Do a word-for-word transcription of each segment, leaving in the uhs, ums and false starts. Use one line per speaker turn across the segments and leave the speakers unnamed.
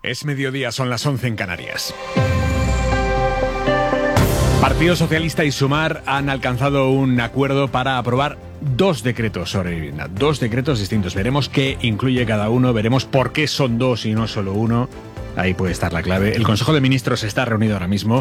Es mediodía, son las once en Canarias. Partido Socialista y Sumar han alcanzado un acuerdo para aprobar dos decretos sobre vivienda, dos decretos distintos. Veremos qué incluye cada uno, veremos por qué son dos y no solo uno. Ahí puede estar la clave. El Consejo de Ministros está reunido ahora mismo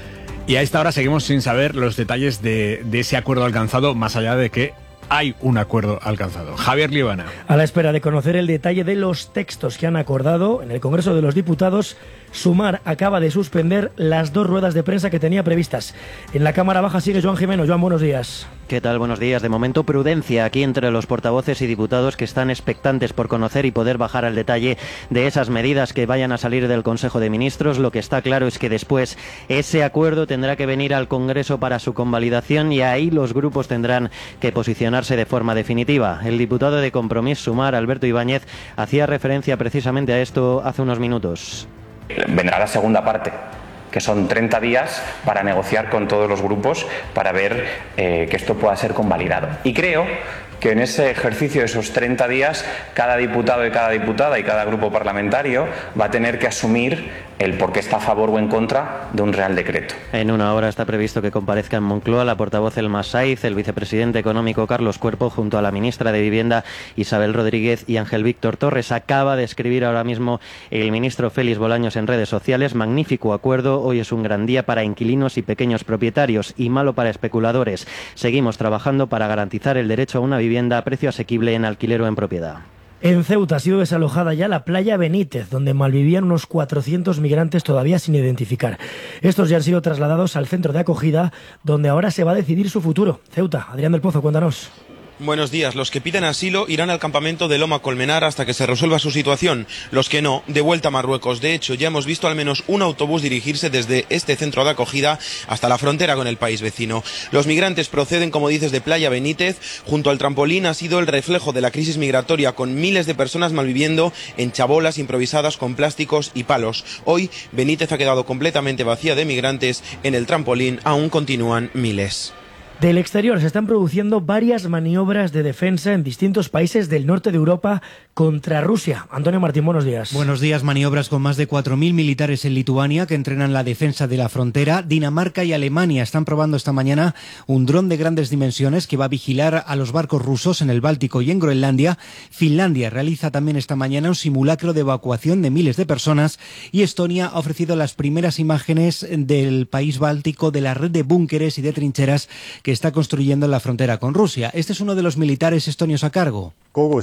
y a esta hora seguimos sin saber los detalles de, de ese acuerdo alcanzado, más allá de que hay un acuerdo alcanzado. Javier Liebana.
A la espera de conocer el detalle de los textos que han acordado en el Congreso de los Diputados, Sumar acaba de suspender las dos ruedas de prensa que tenía previstas. En la Cámara Baja sigue Joan Jimeno. Joan, buenos días.
¿Qué tal? Buenos días. De momento, prudencia aquí entre los portavoces y diputados que están expectantes por conocer y poder bajar al detalle de esas medidas que vayan a salir del Consejo de Ministros. Lo que está claro es que después ese acuerdo tendrá que venir al Congreso para su convalidación y ahí los grupos tendrán que posicionarse de forma definitiva. El diputado de Compromís, Sumar, Alberto Ibáñez, hacía referencia precisamente a esto hace unos minutos.
Vendrá la segunda parte, que son treinta días para negociar con todos los grupos para ver eh, que esto pueda ser convalidado. Y creo que en ese ejercicio de esos treinta días, cada diputado y cada diputada y cada grupo parlamentario va a tener que asumir el por qué está a favor o en contra de un real decreto.
En una hora está previsto que comparezca en Moncloa la portavoz Elma Saiz, el vicepresidente económico Carlos Cuerpo, junto a la ministra de Vivienda Isabel Rodríguez y Ángel Víctor Torres. Acaba de escribir ahora mismo el ministro Félix Bolaños en redes sociales: magnífico acuerdo, hoy es un gran día para inquilinos y pequeños propietarios y malo para especuladores. Seguimos trabajando para garantizar el derecho a una vivienda a precio asequible en alquiler o en propiedad.
En Ceuta ha sido desalojada ya la playa Benítez, donde malvivían unos cuatrocientos migrantes todavía sin identificar. Estos ya han sido trasladados al centro de acogida, donde ahora se va a decidir su futuro. Ceuta, Adrián del Pozo, cuéntanos.
Buenos días. Los que piden asilo irán al campamento de Loma Colmenar hasta que se resuelva su situación. Los que no, de vuelta a Marruecos. De hecho, ya hemos visto al menos un autobús dirigirse desde este centro de acogida hasta la frontera con el país vecino. Los migrantes proceden, como dices, de Playa Benítez. Junto al trampolín ha sido el reflejo de la crisis migratoria, con miles de personas malviviendo en chabolas improvisadas con plásticos y palos. Hoy, Benítez ha quedado completamente vacía de migrantes. En el trampolín aún continúan miles.
Del exterior se están produciendo varias maniobras de defensa en distintos países del norte de Europa contra Rusia. Antonio Martín, buenos días.
Buenos días. Maniobras con más de cuatro mil militares en Lituania que entrenan la defensa de la frontera. Dinamarca y Alemania están probando esta mañana un dron de grandes dimensiones que va a vigilar a los barcos rusos en el Báltico y en Groenlandia. Finlandia realiza también esta mañana un simulacro de evacuación de miles de personas y Estonia ha ofrecido las primeras imágenes del país báltico de la red de búnkeres y de trincheras que está construyendo en la frontera con Rusia. Este es uno de los militares estonios a cargo.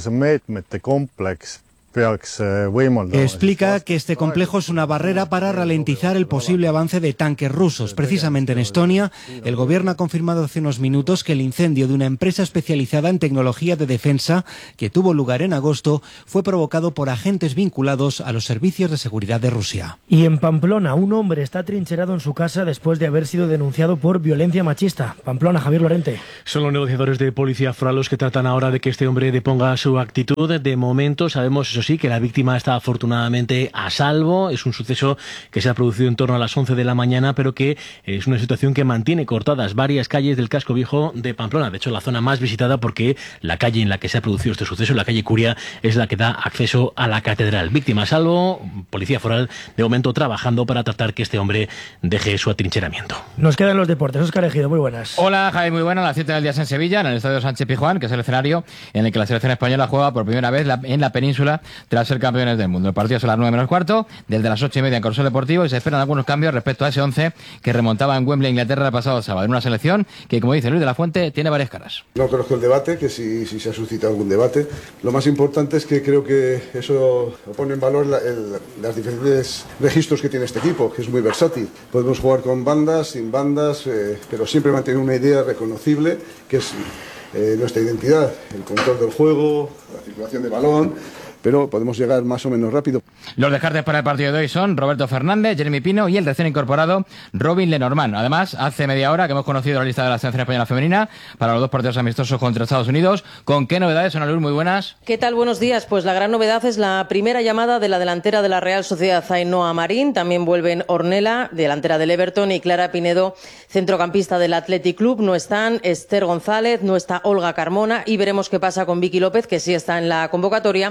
Explica que este complejo es una barrera para ralentizar el posible avance de tanques rusos. Precisamente en Estonia, el gobierno ha confirmado hace unos minutos que el incendio de una empresa especializada en tecnología de defensa, que tuvo lugar en agosto, fue provocado por agentes vinculados a los servicios de seguridad de Rusia.
Y en Pamplona, un hombre está trincherado en su casa después de haber sido denunciado por violencia machista. Pamplona, Javier Lorente.
Son los negociadores de Policía Foral los que tratan ahora de que este hombre deponga su actitud. De momento sabemos, eso sí, que la víctima está afortunadamente a salvo. Es un suceso que se ha producido en torno a las once de la mañana, pero que es una situación que mantiene cortadas varias calles del casco viejo de Pamplona. De hecho, la zona más visitada, porque la calle en la que se ha producido este suceso, la calle Curia, es la que da acceso a la catedral. Víctima a salvo, Policía Foral de momento trabajando para tratar que este hombre deje su atrincheramiento.
Nos quedan los deportes. Óscar Ejido, muy buenas.
Hola, Javi, muy buenas. A las siete del día en Sevilla, en el Estadio Sánchez Pizjuán, que es el escenario en el que la selección española juega por primera vez en la península tras ser campeones del mundo. El partido es a las nueve menos cuarto, desde las ocho y media en Corso Deportivo, y se esperan algunos cambios respecto a ese once que remontaba en Wembley, Inglaterra, el pasado sábado, en una selección que, como dice Luis de la Fuente, tiene varias caras.
No conozco el debate, que si, si se ha suscitado algún debate. Lo más importante es que creo que eso pone en valor la, el, los diferentes registros que tiene este equipo, que es muy versátil. Podemos jugar con bandas, sin bandas, eh, pero siempre mantener una idea reconocible, que es eh, nuestra identidad, el control del juego, la circulación de balón, pero podemos llegar más o menos rápido.
Los descartes para el partido de hoy son Roberto Fernández, Jeremy Pino y el recién incorporado Robin Lenormand. Además, hace media hora que hemos conocido la lista de la selección española femenina para los dos partidos amistosos contra Estados Unidos. ¿Con qué novedades, Ana Luz? Muy buenas.
¿Qué tal? Buenos días. Pues la gran novedad es la primera llamada de la delantera de la Real Sociedad, Ainhoa Marín. También vuelven Ornella, delantera del Everton, y Clara Pinedo, centrocampista del Athletic Club. No están Esther González, no está Olga Carmona, y veremos qué pasa con Vicky López, que sí está en la convocatoria,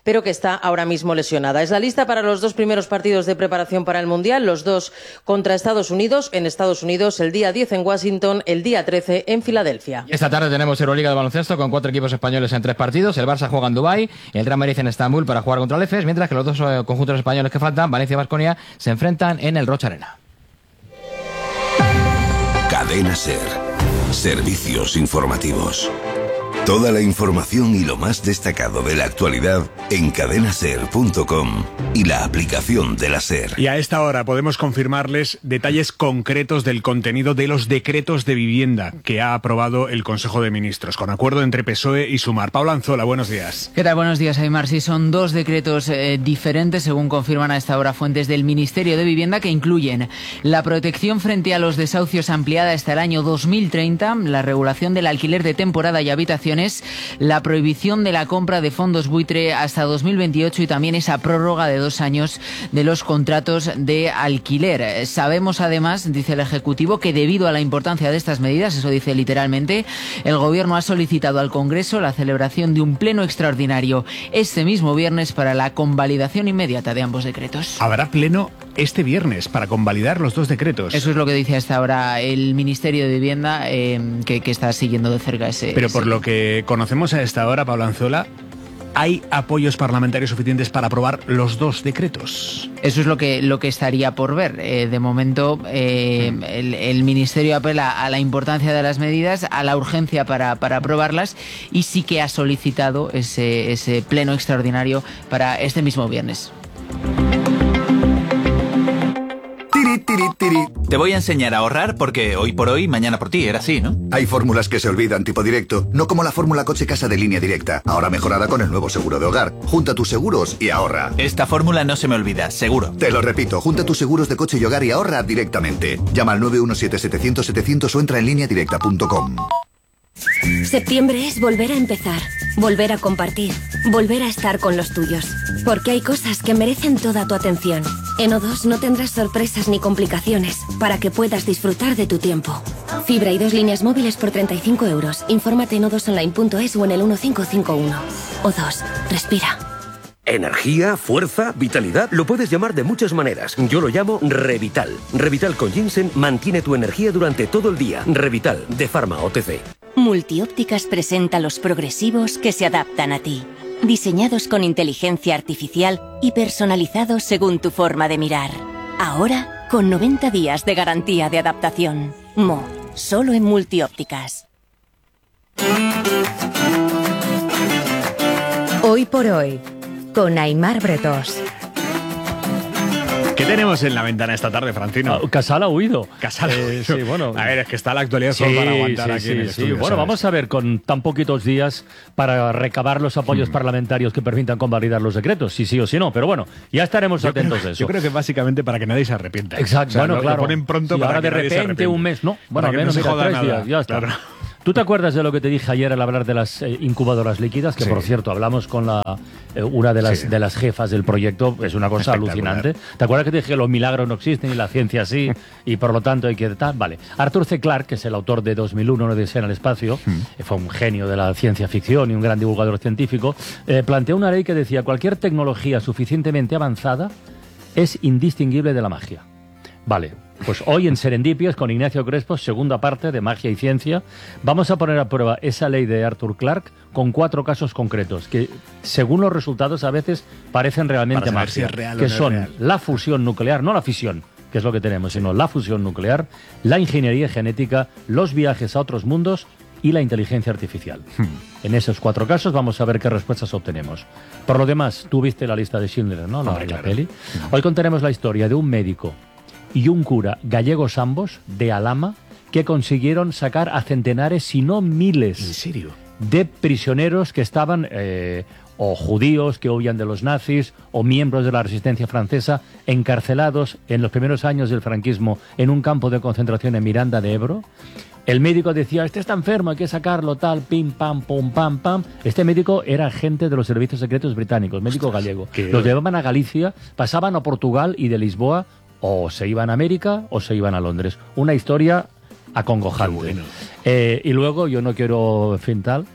pero que está ahora mismo lesionada. Es la lista para los dos primeros partidos de preparación para el Mundial, los dos contra Estados Unidos. En Estados Unidos, el día diez en Washington, el día trece en Filadelfia.
Esta tarde tenemos Euroliga de baloncesto con cuatro equipos españoles en tres partidos. El Barça juega en Dubái, el Real Madrid en Estambul para jugar contra el Efes, mientras que los dos eh, conjuntos españoles que faltan, Valencia y Baskonia, se enfrentan en el Rocha Arena.
Cadena SER. Servicios informativos. Toda la información y lo más destacado de la actualidad en cadena ser punto com y la aplicación de la SER.
Y a esta hora podemos confirmarles detalles concretos del contenido de los decretos de vivienda que ha aprobado el Consejo de Ministros, con acuerdo entre P S O E y Sumar. Paula Anzola, buenos días.
¿Qué tal? Buenos días, Aymar. Sí, son dos decretos eh, diferentes, según confirman a esta hora fuentes del Ministerio de Vivienda, que incluyen la protección frente a los desahucios ampliada hasta el año dos mil treinta, la regulación del alquiler de temporada y habitaciones, la prohibición de la compra de fondos buitre hasta dos mil veintiocho y también esa prórroga de dos años de los contratos de alquiler. Sabemos además, dice el Ejecutivo, que debido a la importancia de estas medidas, eso dice literalmente, el Gobierno ha solicitado al Congreso la celebración de un pleno extraordinario este mismo viernes para la convalidación inmediata de ambos decretos.
Habrá pleno este viernes para convalidar los dos decretos.
Eso es lo que dice hasta ahora el Ministerio de Vivienda, eh, que, que está siguiendo de cerca ese...
Pero por
ese...
lo que conocemos a esta hora, Paula Anzola, ¿hay apoyos parlamentarios suficientes para aprobar los dos decretos?
Eso es lo que, lo que estaría por ver. Eh, de momento, eh, el, el Ministerio apela a la importancia de las medidas, a la urgencia para, para aprobarlas, y sí que ha solicitado ese, ese pleno extraordinario para este mismo viernes.
Tiri, tiri, tiri. Te voy a enseñar a ahorrar porque hoy por hoy, mañana por ti, era así, ¿no?
Hay fórmulas que se olvidan, tipo directo, no como la fórmula coche casa de Línea Directa, ahora mejorada con el nuevo seguro de hogar. Junta tus seguros y ahorra.
Esta fórmula no se me olvida, seguro.
Te lo repito, junta tus seguros de coche y hogar y ahorra directamente. Llama al nueve uno siete, setecientos, setecientos o entra en línea directa punto com.
Septiembre es volver a empezar, volver a compartir, volver a estar con los tuyos. Porque hay cosas que merecen toda tu atención. En O dos no tendrás sorpresas ni complicaciones para que puedas disfrutar de tu tiempo. Fibra y dos líneas móviles por treinta y cinco euros. Infórmate en o dos online punto es o en el uno cinco cinco uno. O dos, respira.
Energía, fuerza, vitalidad, lo puedes llamar de muchas maneras. Yo lo llamo Revital. Revital con ginseng mantiene tu energía durante todo el día. Revital, de Pharma O T C.
Multiópticas presenta los progresivos que se adaptan a ti. Diseñados con inteligencia artificial y personalizados según tu forma de mirar. Ahora, con noventa días de garantía de adaptación. Mo, solo en Multiópticas.
Hoy por hoy, con Aymar Bretós.
¿Qué tenemos en la ventana esta tarde, Francino?
Ah, Casal ha huido.
Casal ha
eh,
huido.
Sí, bueno.
A ver, es que está la actualidad
sí,
solo para aguantar
sí,
aquí
sí,
en el
sí.
estudio.
Bueno,
¿sabes?
vamos a ver, con tan poquitos días para recabar los apoyos hmm. parlamentarios que permitan convalidar los decretos, si sí o si no. Pero bueno, ya estaremos
yo
atentos
creo,
a eso.
Yo creo que básicamente para que nadie se arrepienta.
Exacto.
O sea,
bueno,
lo,
claro.
lo ponen pronto
sí,
para
ahora
que
de
nadie
repente un mes, no. Bueno,
al
menos
no
mira, tres
nada.
días, ya está. Claro. ¿Tú te acuerdas de lo que te dije ayer al hablar de las eh, incubadoras líquidas? Que, sí. por cierto, hablamos con la eh, una de las, sí. de las jefas del proyecto. Es una cosa alucinante. ¿Te acuerdas que te dije que los milagros no existen y la ciencia sí? Y por lo tanto hay que... tal? Vale. Arthur C. Clarke, que es el autor de dos mil uno, Una odisea en el espacio, mm. eh, fue un genio de la ciencia ficción y un gran divulgador científico, eh, planteó una ley que decía cualquier tecnología suficientemente avanzada es indistinguible de la magia. Vale. Pues hoy en Serendipias, con Ignacio Crespo, segunda parte de Magia y Ciencia, vamos a poner a prueba esa ley de Arthur Clarke con cuatro casos concretos que, según los resultados, a veces parecen realmente magia, si es real que no son real. La fusión nuclear, no la fisión, que es lo que tenemos, sino la fusión nuclear, la ingeniería genética, los viajes a otros mundos y la inteligencia artificial. Hmm. En esos cuatro casos vamos a ver qué respuestas obtenemos. Por lo demás, tú viste la lista de Schindler, ¿no? La, Hombre, la claro. peli. Hmm. Hoy contaremos la historia de un médico y un cura, gallegos ambos, de Alhama, que consiguieron sacar a centenares, si no miles,
¿en serio?,
de prisioneros que estaban, eh, o judíos que huían de los nazis, o miembros de la resistencia francesa, encarcelados en los primeros años del franquismo en un campo de concentración en Miranda de Ebro. El médico decía, este está enfermo, hay que sacarlo, tal, pim, pam, pum, pam, pam. Este médico era agente de los servicios secretos británicos, médico Ostras, gallego. Los llevaban a Galicia, pasaban a Portugal y de Lisboa o se iban a América o se iban a Londres. Una historia acongojante. Bueno. Eh, y luego, yo no quiero, en fin, tal,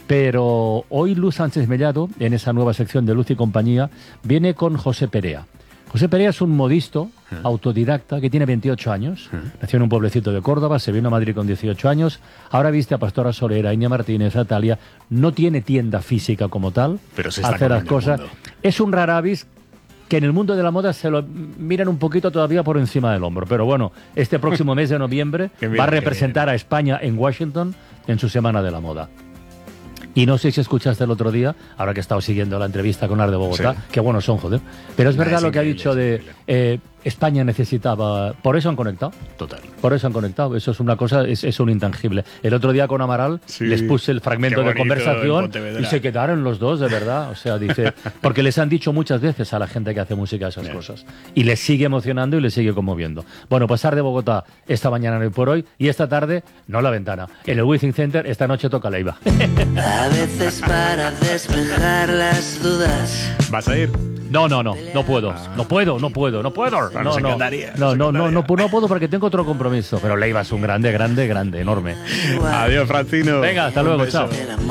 Pero hoy Luz Sánchez Mellado, en esa nueva sección de Luz y Compañía, viene con José Perea. José Perea es un modisto autodidacta que tiene veintiocho años, nació en un pueblecito de Córdoba, se vino a Madrid con dieciocho años, ahora viste a Pastora Solera, a Iña Martínez, a Talia, no tiene tienda física como tal,
pero se está
hace las
comiendo el
cosas.
mundo.
Es un raravis que en el mundo de la moda se lo miran un poquito todavía por encima del hombro, pero bueno, este próximo mes de noviembre
bien,
va a representar a España en Washington en su Semana de la Moda. Y no sé si escuchaste el otro día, ahora que he estado siguiendo la entrevista con Ar de Bogotá,
Sí.
que buenos son, joder. Pero es
Nah,
verdad
es
lo que ha
increíble,
dicho de eh, España necesitaba... Por eso han conectado.
Total.
Por eso han conectado. Eso es una cosa, es, es un intangible. El otro día con Amaral
Sí.
les puse el fragmento
Qué
de
bonito en
conversación
Pontevedra.
y se quedaron los dos, de verdad. O sea, dice... Porque les han dicho muchas veces a la gente que hace música esas
Bien.
cosas. Y les sigue emocionando y les sigue conmoviendo. Bueno, pues Ar de Bogotá esta mañana en Hoy por Hoy y esta tarde, no La Ventana. En el Wizzing Center esta noche toca Leiva.
A veces para despejar las dudas.
¿Vas a ir?
No, no, no, no puedo, no puedo, no puedo, no puedo.
Ah,
No,
nos
no,
encantaría,
no,
nos
no, no, no,
encantaría.
no puedo porque tengo otro compromiso. Pero Leiva es un grande, grande, grande, enorme.
Adiós, Francino.
Venga, hasta
Un
luego,
beso.
chao.